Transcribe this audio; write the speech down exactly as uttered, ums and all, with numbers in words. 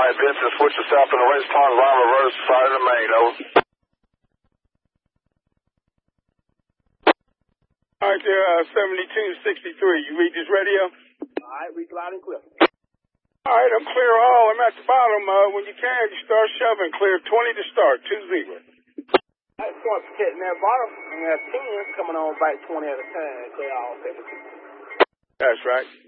right, Vincent, switch to south in the race pond, line reverse, side of the main, over. All right, there, uh, seventy-two sixty-three. You read this radio? All right, read loud and clear. All right, I'm clear all. I'm at the bottom. Uh, when you can, you start shoving. Clear twenty to start, two zero. All right, point protecting that bottom, and we have ten coming on back twenty at a time. Clear all seventy-two. That's right.